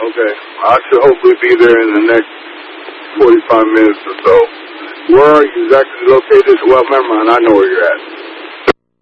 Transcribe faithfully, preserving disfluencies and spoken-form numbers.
Okay. I should hopefully be there in the next forty-five minutes or so. Where are you exactly located? Well, never mind. I know where you're at.